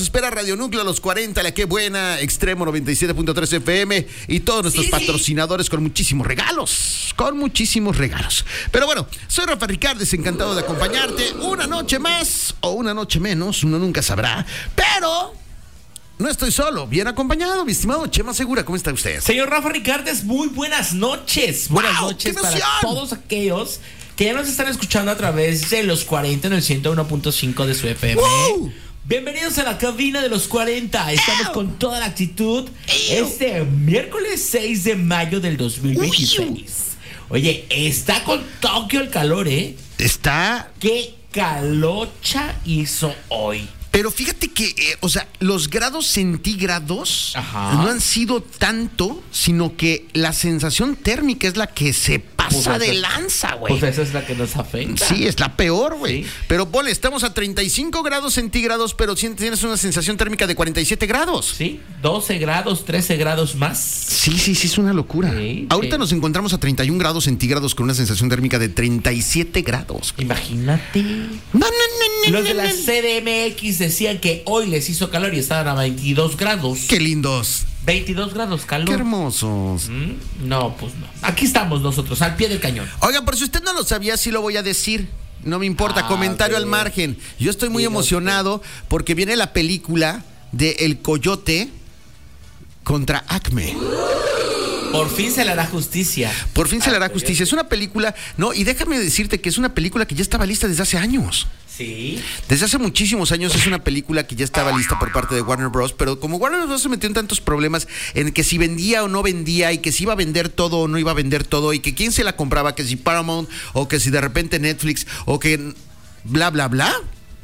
Espera Radio Núcleo, los 40, la que buena, Extremo 97.3 FM y todos nuestros patrocinadores con muchísimos regalos, Pero bueno, soy Rafa Ricardes, encantado de acompañarte una noche más o una noche menos, uno nunca sabrá, pero no estoy solo, bien acompañado, mi estimado Chema Segura, ¿cómo está usted? Señor Rafa Ricardes, muy buenas noches. Buenas noches para todos aquellos que ya nos están escuchando a través de los 40 en el 101.5 de su FM. Bienvenidos a la cabina de los 40. Estamos con toda la actitud este miércoles 6 de mayo del 2026. Oye, está con Tokio el calor, ¿eh? Está... ¡Qué calocha hizo hoy! Pero fíjate que, los grados centígrados no han sido tanto, sino que la sensación térmica es la que se pasa de lanza, güey. Pues esa es la que nos afecta. Sí, es la peor, güey. Sí. Pero ponle, estamos a 35 grados centígrados, pero tienes una sensación térmica de 47 grados. Sí, 12 grados, 13 grados más. Sí, es una locura. Sí, ahorita sí. nos encontramos a 31 grados centígrados con una sensación térmica de 37 grados. Imagínate. No. Los de la CDMX decían que hoy les hizo calor y estaban a 22 grados. ¡Qué lindos! 22 grados calor. ¡Qué hermosos! No, pues no. Aquí estamos nosotros, al pie del cañón. Oigan, por si usted no lo sabía, sí lo voy a decir. No me importa, comentario al margen. Yo estoy muy emocionado porque viene la película de El Coyote contra Acme. Por fin se le hará justicia. Por fin se le hará justicia. Es una película, y déjame decirte que es una película que ya estaba lista desde hace años. Sí. Desde hace muchísimos años es una película que ya estaba lista por parte de Warner Bros. Pero como Warner Bros. Se metió en tantos problemas en que si vendía o no vendía y que si iba a vender todo o no iba a vender todo y que quién se la compraba, que si Paramount o que si de repente Netflix o que bla, bla, bla,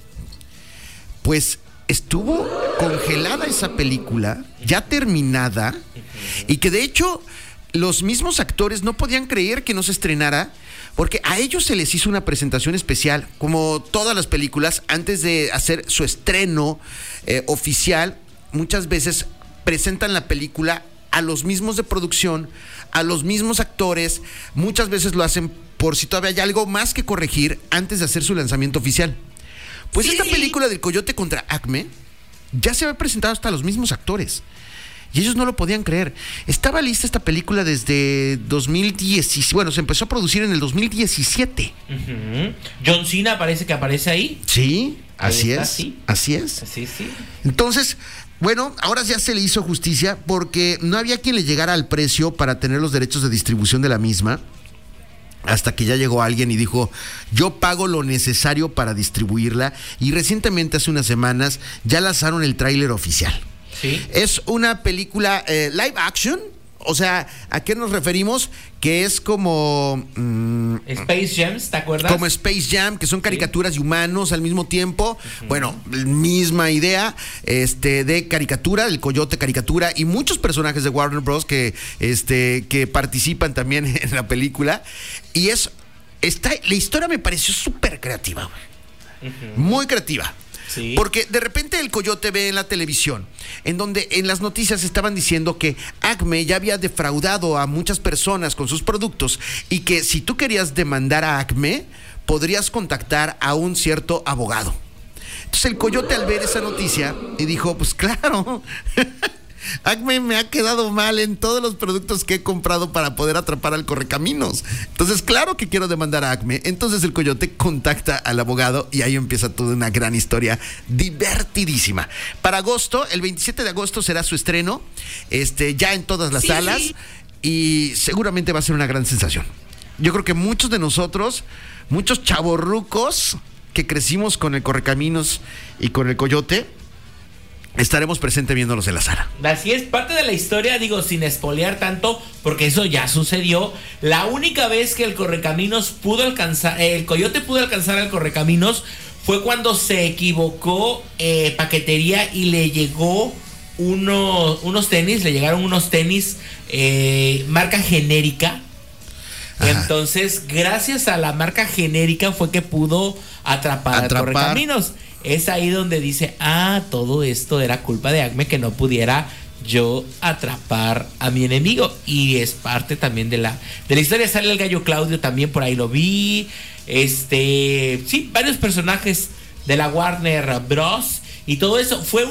pues estuvo congelada esa película, ya terminada, y que de hecho los mismos actores no podían creer que no se estrenara, porque a ellos se les hizo una presentación especial, como todas las películas, antes de hacer su estreno oficial, muchas veces presentan la película a los mismos de producción, a los mismos actores, muchas veces lo hacen por si todavía hay algo más que corregir antes de hacer su lanzamiento oficial. Pues esta película del Coyote contra Acme ya se había presentado hasta a los mismos actores. Y ellos no lo podían creer. Estaba lista esta película desde 2010. Bueno, se empezó a producir en el 2017. John Cena parece que aparece ahí. Sí, así está, es. sí. Así es. Sí. Entonces, bueno, ahora ya se le hizo justicia porque no había quien le llegara al precio para tener los derechos de distribución de la misma. Hasta que ya llegó alguien y dijo, yo pago lo necesario para distribuirla. Y recientemente, hace unas semanas, ya lanzaron el tráiler oficial. Sí. Es una película live action. O sea, ¿a qué nos referimos? Que es como... Space Jam, ¿te acuerdas? Como Space Jam, que son caricaturas y humanos al mismo tiempo. Bueno, misma idea de caricatura, el Coyote caricatura y muchos personajes de Warner Bros. Que participan también en la película. Y la historia me pareció súper creativa, güey. Muy creativa. Sí. Porque de repente el Coyote ve en la televisión, en donde en las noticias estaban diciendo que Acme ya había defraudado a muchas personas con sus productos y que si tú querías demandar a Acme, podrías contactar a un cierto abogado. Entonces el Coyote, al ver esa noticia, y dijo, pues claro, Acme me ha quedado mal en todos los productos que he comprado para poder atrapar al Correcaminos. Entonces, claro que quiero demandar a Acme. Entonces el Coyote contacta al abogado y ahí empieza toda una gran historia divertidísima. Para agosto, el 27 de agosto será su estreno, ya en todas las salas, y seguramente va a ser una gran sensación. Yo creo que muchos de nosotros, muchos chavorrucos que crecimos con el Correcaminos y con el Coyote, estaremos presentes viéndolos en la sala. Así es, parte de la historia, digo, sin espolear tanto, porque eso ya sucedió. La única vez que el Correcaminos el Coyote pudo alcanzar al Correcaminos fue cuando se equivocó paquetería y le llegó unos tenis, le llegaron unos tenis marca genérica. Ajá. Entonces, gracias a la marca genérica fue que pudo atrapar al Correcaminos. Es ahí donde dice, todo esto era culpa de Acme, que no pudiera yo atrapar a mi enemigo. Y es parte también de la historia. Sale el gallo Claudio también, por ahí lo vi. Sí, varios personajes de la Warner Bros. Y todo eso fue